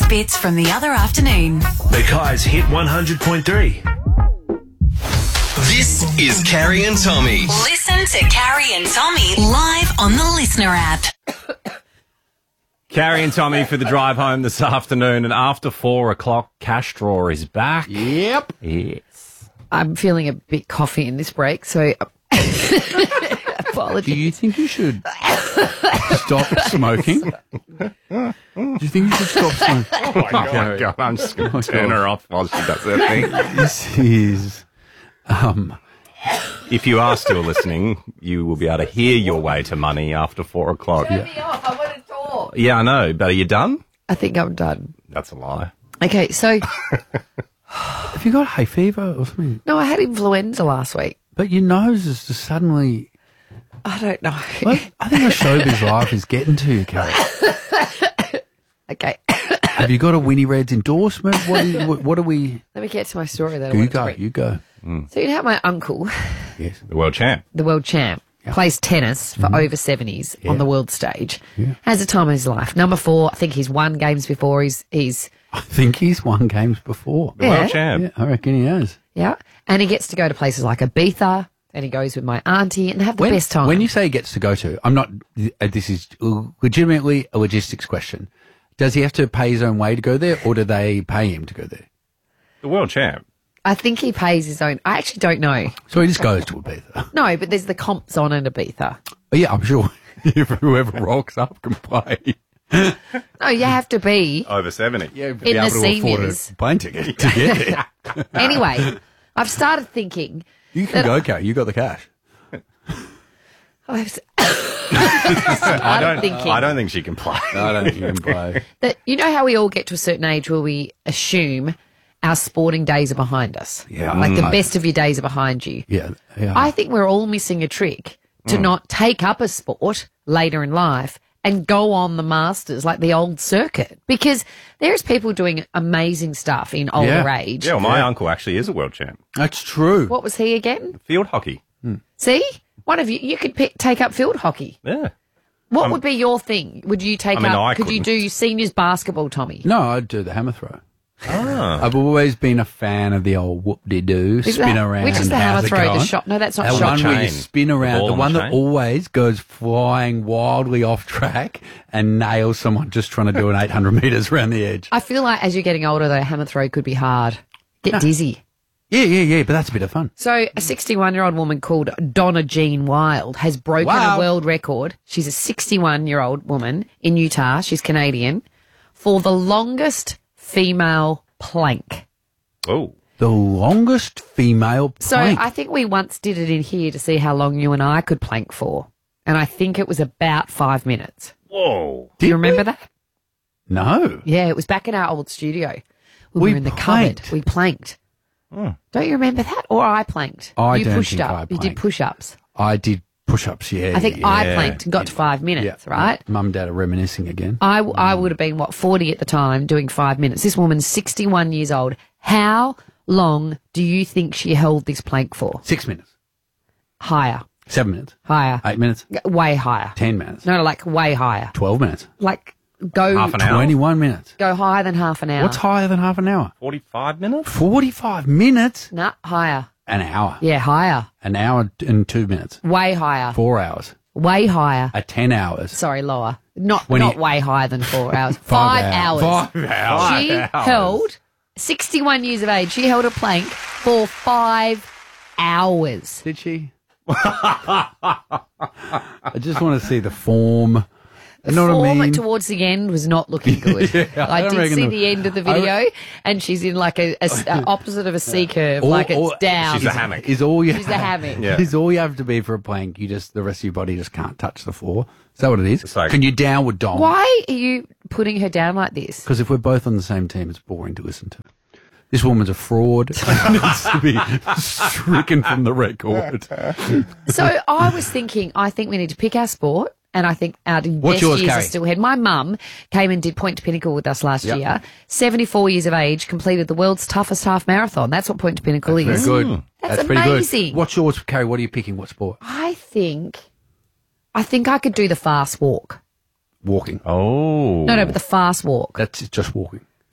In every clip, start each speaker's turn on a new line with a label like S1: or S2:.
S1: bits from the other afternoon.
S2: The Kai's Hit 100.3.
S3: This is Carrie and Tommy.
S1: Listen to Carrie and Tommy live on the Listener app.
S4: Carrie and Tommy for the drive home this afternoon, and after 4 o'clock, Cash Draw is back.
S5: Yep.
S4: Yes.
S6: I'm feeling a bit coffee in this break, so apologies.
S5: Do you think you should stop smoking? Do you think you should stop smoking?
S4: Oh, my God. I'm just going to turn her off while she does her thing.
S5: This is...
S4: If you are still listening, you will be able to hear your way to money after 4 o'clock.
S6: Turn me off. I want to talk.
S4: Yeah, I know, but are you done?
S6: I think I'm done.
S4: That's a lie.
S6: Okay, so...
S5: Have you got hay fever or something?
S6: No, I had influenza last week.
S5: But your nose is just suddenly...
S6: I don't know.
S5: I think the showbiz life is getting to you, Carrie.
S6: Okay.
S5: Have you got a Winnie Red's endorsement? What are we...
S6: Let me get to my story that I
S5: You
S6: wanted to
S5: go,
S6: read.
S5: you go.
S6: So you know how my uncle,
S5: Yes.
S4: The world champ.
S6: the world champ, plays tennis for over 70s on the world stage. Has a time of his life. Number 4, I think he's won games before. He's
S5: I think he's won games before.
S4: The world champ.
S5: Yeah, I reckon he has.
S6: yeah. And he gets to go to places like Ibiza, and he goes with my auntie and have the best time.
S5: When you say he gets to go to, I'm not, this is legitimately a logistics question. Does he have to pay his own way to go there, or do they pay him to go there?
S4: The world champ.
S6: I think he pays his own. I actually don't know.
S5: So he just goes to Ibiza.
S6: No, but there's the comps on in Ibiza.
S5: Oh, yeah, I'm sure if whoever rocks up can play.
S6: No, you have to be.
S4: Over 70.
S5: Yeah,
S6: In the seniors.
S5: a plane ticket to get there.
S6: Anyway, I've started thinking.
S5: You can go, Carrie. You got the cash.
S6: I've started thinking
S4: I don't think she can play.
S5: I don't think you can play.
S6: that you know how we all get to a certain age where we assume our sporting days are behind us.
S5: Yeah.
S6: Like the best of your days are behind you.
S5: Yeah.
S6: I think we're all missing a trick to not take up a sport later in life and go on the masters like the old circuit, because there's people doing amazing stuff in older age.
S4: Yeah, well, my uncle actually is a world champ.
S5: That's true.
S6: What was he again?
S4: Field hockey.
S6: See? One of you could take up field hockey.
S4: Yeah.
S6: What would be your thing? Would you take
S4: I
S6: could you
S4: couldn't.
S6: do seniors basketball, Tommy?
S5: No, I'd do the hammer throw.
S4: Ah.
S5: I've always been a fan of the old whoop-de-doo, spin around.
S6: Which is the
S5: how's
S6: hammer
S5: it
S6: throw? The
S5: going?
S6: shot? No, that's not
S5: That
S6: shot.
S5: one where you
S4: chain.
S5: spin around,
S4: The
S5: the
S4: ball
S5: one
S4: on the
S5: that
S4: chain.
S5: always goes flying wildly off track and nails someone just trying to do an 800 metres around the edge.
S6: I feel like as you're getting older, the hammer throw could be hard. Get dizzy.
S5: Yeah, but that's a bit of fun.
S6: So a 61-year-old woman called Donna Jean Wild has broken a world record. She's a 61-year-old woman in Utah. She's Canadian for the longest female plank.
S4: Oh.
S5: The longest female
S6: So
S5: plank.
S6: I think we once did it in here to see how long you and I could plank for. And I think it was about 5 minutes.
S4: Whoa.
S6: Do you remember that?
S5: No.
S6: Yeah, it was back in our old studio. We
S5: We
S6: were in the
S5: planked.
S6: cupboard. We planked. Don't you remember that? Or I planked.
S5: I
S6: you
S5: don't
S6: pushed
S5: think
S6: up.
S5: I
S6: You did
S5: planked.
S6: push-ups.
S5: I did push-ups, yeah.
S6: I think
S5: yeah.
S6: I planked and got to 5 minutes, right?
S5: Mum and Dad are reminiscing again.
S6: I would have been, 40 at the time, doing 5 minutes. This woman's 61 years old. How long do you think she held this plank for?
S5: 6 minutes.
S6: Higher.
S5: 7 minutes.
S6: Higher.
S5: 8 minutes.
S6: Way higher.
S5: 10 minutes.
S6: No, like way higher.
S5: 12 minutes.
S6: Like go
S4: Half an hour.
S5: 21 minutes.
S6: go higher than half an hour.
S5: What's higher than half an hour?
S4: 45 minutes?
S5: 45 minutes?
S6: Nah, higher.
S5: An hour.
S6: Yeah, higher.
S5: An hour and 2 minutes.
S6: Way higher.
S5: 4 hours.
S6: Way higher.
S5: 10 hours.
S6: Sorry, lower. Not
S5: 20
S6: way higher than 4 hours.
S5: 5
S6: hours.
S5: 5 hours.
S6: She held 61 years of age. She held a plank for 5 hours.
S5: Did she? I just want to see the form. You know what I
S6: Form
S5: mean?
S6: towards the end was not looking good. I
S5: don't
S6: did
S5: reckon
S6: see
S5: the-
S6: the end of the video, and she's in like a opposite of a C curve, like it's down.
S4: She's a hammock.
S5: Is all you
S6: She's a hammock.
S4: Yeah.
S5: Is all you have to be for a plank. You just the rest of your body just can't touch the floor. Is that what it is?
S4: It's like-
S5: Can you downward dog?
S6: Why are you putting her down like this?
S5: Because if we're both on the same team, it's boring to listen to. This woman's a fraud. She needs to be stricken from the record.
S6: So I was thinking, I think we need to pick our sport. And I think our best
S5: yours,
S6: years
S5: Carrie?
S6: are still ahead. My mum came and did Point to Pinnacle with us last year. 74 years of age, completed the world's toughest half marathon. That's what Point to Pinnacle
S5: Very
S6: is.
S5: good.
S6: That's
S5: pretty
S6: amazing.
S5: good. What's yours, Carrie? What are you picking? What sport?
S6: I think I could do the fast walk.
S5: Walking.
S4: Oh.
S6: No, but the fast walk.
S5: That's just walking.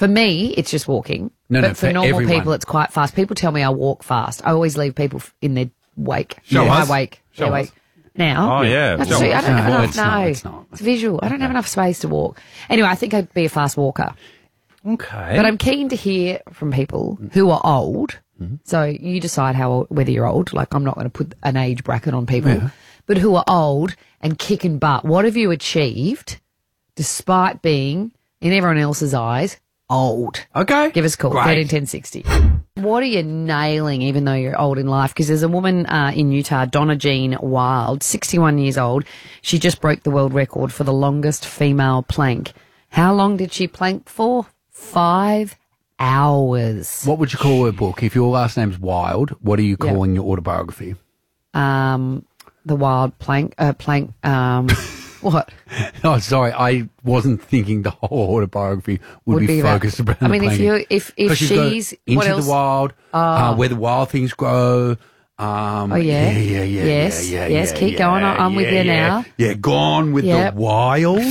S6: For me, it's just walking.
S5: No,
S6: but for normal
S5: everyone.
S6: people, it's quite fast. People tell me I walk fast. I always leave people in their wake.
S4: Show
S6: my
S4: us.
S6: wake.
S4: Show
S6: Their
S4: us.
S6: wake. Now.
S4: Oh, yeah.
S6: That's
S4: Show
S6: true. I
S4: us.
S6: don't have
S5: No,
S6: enough.
S5: it's not,
S6: No,
S5: it's not.
S6: it's visual. I don't have enough space to walk. Anyway, I think I'd be a fast walker.
S4: Okay.
S6: But I'm keen to hear from people who are old. So you decide whether you're old. Like, I'm not going to put an age bracket on people, but who are old and kicking butt. What have you achieved despite being, in everyone else's eyes, old?
S5: Okay.
S6: Give us a call,
S5: Great.
S6: 131060. What are you nailing, even though you're old in life? Because there's a woman in Utah, Donna Jean Wild, 61 years old. She just broke the world record for the longest female plank. How long did she plank for? 5 hours.
S5: What would you call a book? If your last name's Wild, what are you calling your autobiography?
S6: The wild plank, what?
S5: Oh, sorry, I wasn't thinking the whole autobiography would be
S6: about-
S5: focused around
S6: I mean,
S5: the
S6: if
S5: planking.
S6: you, if
S5: 'Cause you've got
S6: she's,
S5: Into
S6: what else?
S5: the Wild, where the wild things grow.
S6: Oh, yeah. Yes, yes, keep going. I'm with you now.
S5: Yeah, Gone with
S6: Yep.
S5: the Wild.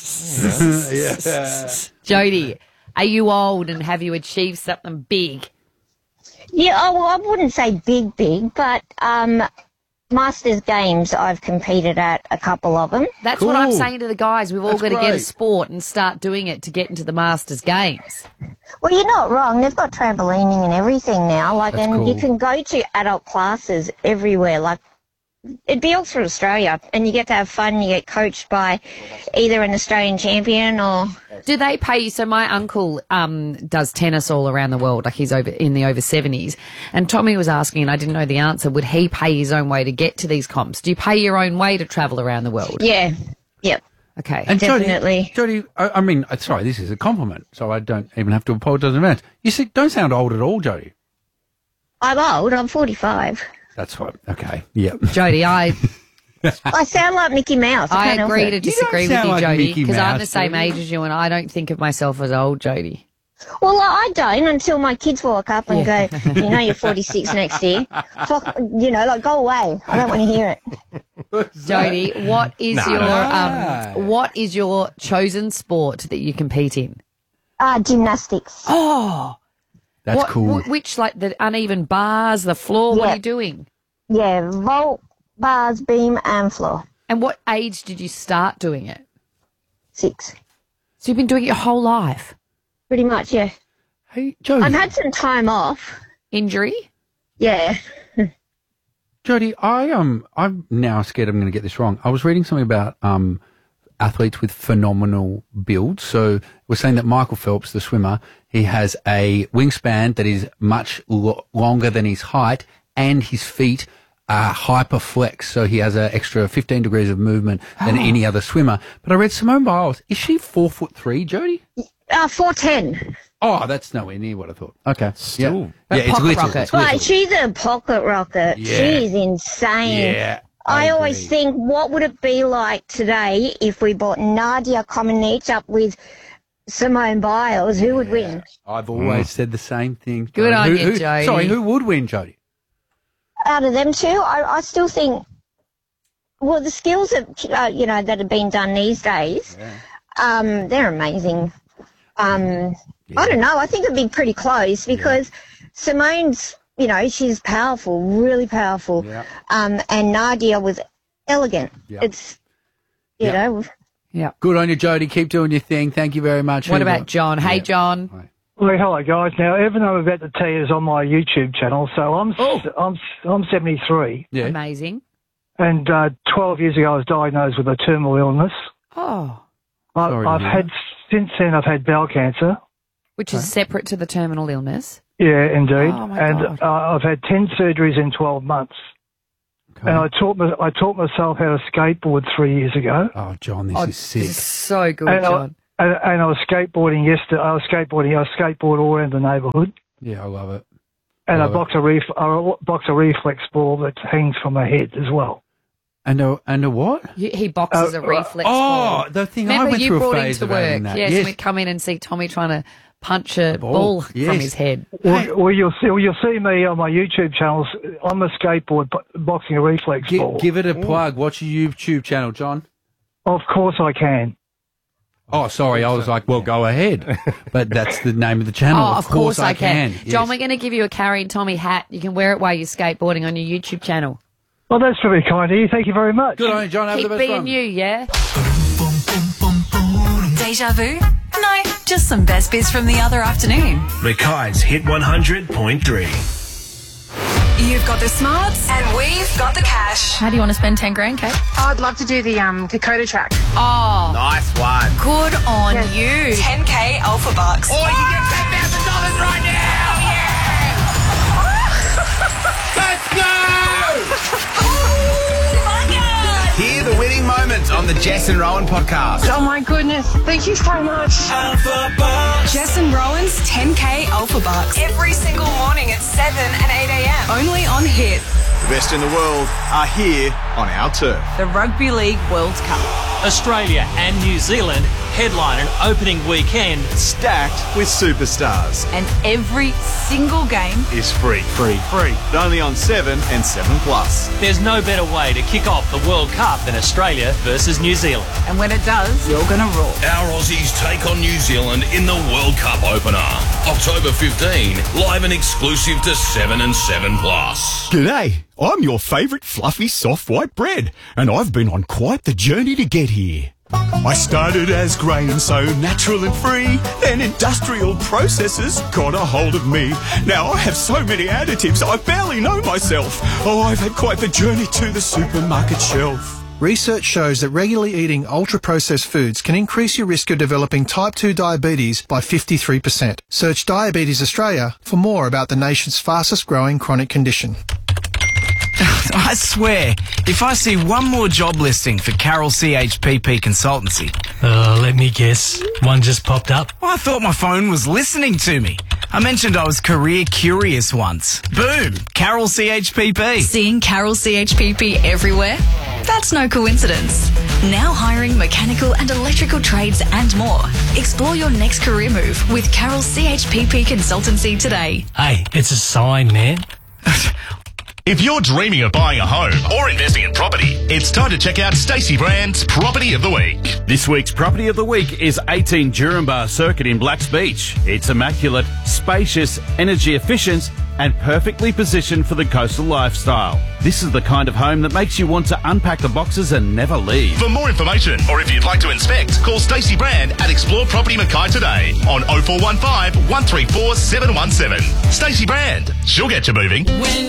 S6: Jody, are you old and have you achieved something big?
S7: Yeah, well, I wouldn't say big, but Masters Games, I've competed at a couple of them.
S6: That's what I'm
S5: Cool.
S6: saying to the guys. We've all
S5: That's
S6: got to get a
S5: great.
S6: sport and start doing it to get into the Masters Games.
S7: Well, you're not wrong. They've got trampolining and everything now. Like,
S5: That's
S7: and you
S5: cool.
S7: can go to adult classes everywhere. Like, it'd be Oxford, Australia, and you get to have fun. You get coached by either an Australian champion or.
S6: Do they pay you? So my uncle does tennis all around the world, like he's over in the over 70s. And Tommy was asking, and I didn't know the answer, would he pay his own way to get to these comps? Do you pay your own way to travel around the world?
S7: Yeah. Yep.
S6: Okay.
S5: And
S7: Definitely.
S5: Jody, I mean, sorry, this is a compliment, so I don't even have to apologise in advance. You see, don't sound old at all, Jody.
S7: I'm old. I'm 45.
S5: That's right. Okay. Yeah.
S6: Jody, I
S7: I sound like Mickey Mouse.
S6: I
S7: can't help
S6: agree
S7: it.
S6: to disagree with
S5: sound
S6: you,
S5: like
S6: Jody,
S5: Mickey
S6: because I'm
S5: Mouse,
S6: the same
S5: Jody.
S6: age as you, and I don't think of myself as old, Jody.
S7: Well, I don't until my kids walk up and go, you know, you're 46 next year. Fuck, you know, like, go away. I don't want to hear it.
S6: Jody, what is your chosen sport that you compete in?
S7: Gymnastics.
S6: Oh,
S5: That's cool.
S6: Which, like the uneven bars, the floor? What are
S7: Yeah.
S6: you doing?
S7: Yeah, vault, bars, beam, and floor.
S6: And what age did you start doing it?
S7: 6.
S6: So you've been doing it your whole life.
S7: Pretty much, yeah.
S5: Hey, Jody.
S7: I've had some time off.
S6: Injury?
S7: Yeah.
S5: Jody, I'm now scared I'm going to get this wrong. I was reading something about athletes with phenomenal builds. So we're saying that Michael Phelps, the swimmer, he has a wingspan that is much longer than his height, and his feet are hyperflex. So he has an extra 15 degrees of movement than any other swimmer. But I read Simone Biles. Is she 4'3", Jody?
S7: 4'10".
S5: Oh, that's nowhere near what I thought. Okay.
S4: Still.
S5: Yeah, it's
S6: pocket
S5: little.
S6: rocket.
S5: It's little.
S7: Right, she's a pocket rocket.
S5: Yeah.
S7: She's insane.
S5: Yeah.
S7: I always
S5: agree.
S7: think, what would it be like today if we brought Nadia Comaneci up with Simone Biles? Who would win?
S5: I've always said the same thing.
S6: Good on
S5: Jody.
S6: you, Jody.
S5: Sorry, who would win, Jody?
S7: Out of them two, I still think, well, the skills that, you know, that have been done these days, they're amazing. I don't know. I think it'd be pretty close because Simone's, you know, she's powerful, really powerful.
S5: Yeah.
S7: And Nadia was elegant.
S5: Yeah.
S7: It's, you know,
S6: Yeah.
S5: Good on you, Jody. Keep doing your thing. Thank you very much.
S6: What about John? Hey, John.
S8: Well, hello guys. Now, everything I'm about to tell you is on my YouTube channel. So I'm 73,
S5: Yeah.
S6: Amazing.
S8: and 12 years ago I was diagnosed with a terminal illness.
S6: Oh,
S5: Sorry to
S8: I've
S5: hear
S8: had since then I've had bowel cancer.
S6: which is separate to the terminal illness.
S8: Yeah, indeed.
S6: Oh, my
S8: and
S6: God.
S8: I've had 10 surgeries in 12 months.
S5: Okay.
S8: And I taught myself how to skateboard 3 years ago.
S5: Oh, John, this is sick.
S6: This is so good,
S8: And
S6: John.
S8: I was skateboarding yesterday. I skateboard all around the neighbourhood.
S5: Yeah, I love it.
S8: And I
S5: Love
S8: box a reflex ball that hangs from my head as well.
S5: And a what?
S6: He boxes a reflex
S5: Oh,
S6: ball.
S5: the thing
S6: Remember
S5: I went
S6: you
S5: through a
S6: brought
S5: phase
S6: him
S5: of
S6: to
S5: having
S6: work.
S5: that.
S6: Yes,
S5: Yes.
S6: we'd come in and see Tommy trying to punch a
S5: ball.
S6: ball
S5: Yes.
S6: from his head.
S8: Well, you'll see me on my YouTube channels on the skateboard boxing a reflex ball.
S5: Give it a plug. What's your YouTube channel, John?
S8: Of course I can.
S5: Oh, sorry. I was like, well, go ahead. But that's the name of the channel.
S6: Oh, of course I can.
S5: Yes.
S6: John, we're going to give you a Carrie and Tommy hat. You can wear it while you're skateboarding on your YouTube channel.
S8: Well, that's very kind of you. Thank you very much.
S5: Good on you, John. Have
S6: Keep
S5: the best
S6: being
S5: one.
S6: you, yeah?
S1: Deja vu? No, just some best bits from the other afternoon.
S2: Mackay's Hit 100.3.
S1: You've got the smarts and we've got the cash.
S9: How do you want to spend 10 grand, Kate?
S10: I'd love to do the Kokoda track.
S6: Oh,
S3: Nice one.
S6: good on you.
S1: 10K Alpha Bucks.
S3: Or you can get $10,000 right now. Let's go! Hear the winning moment on the Jess and Rowan podcast.
S10: Oh my goodness. Thank you so much.
S1: Jess and Rowan's 10K Alpha Bucks. Every single morning at 7 and 8 a.m. Only on Hit.
S3: The best in the world are here on our turf.
S1: The Rugby League World Cup.
S11: Australia and New Zealand headline an opening weekend
S3: Stacked with superstars.
S1: And every single game
S3: Is free. Free. But only on 7 and 7 Plus.
S11: There's no better way to kick off the World Cup than Australia versus New Zealand.
S1: And when it does, you're going to roar.
S12: Our Aussies take on New Zealand in the World Cup opener. October 15, live and exclusive to 7 and 7 Plus.
S13: G'day, I'm your favourite fluffy soft white bread, and I've been on quite the journey to get here. I started as grain, so natural and free, then industrial processes got a hold of me. Now I have so many additives, I barely know myself. Oh, I've had quite the journey to the supermarket shelf.
S14: Research shows that regularly eating ultra-processed foods can increase your risk of developing type 2 diabetes by 53%. Search Diabetes Australia for more about the nation's fastest growing chronic condition.
S15: I swear, if I see one more job listing for Carroll CHPP Consultancy...
S16: let me guess. One just popped up.
S15: I thought my phone was listening to me. I mentioned I was career curious once. Boom! Carroll CHPP.
S9: Seeing Carroll CHPP everywhere? That's no coincidence. Now hiring mechanical and electrical trades and more. Explore your next career move with Carroll CHPP Consultancy today.
S16: Hey, it's a sign, man.
S17: If you're dreaming of buying a home or investing in property, it's time to check out Stacey Brand's Property of the Week.
S4: This week's Property of the Week is 18 Jurumba Circuit in Blacks Beach. It's immaculate, spacious, energy efficient, and perfectly positioned for the coastal lifestyle. This is the kind of home that makes you want to unpack the boxes and never leave.
S17: For more information, or if you'd like to inspect, call Stacey Brand at Explore Property Mackay today on 0415 134 717. Stacey Brand, she'll get you moving.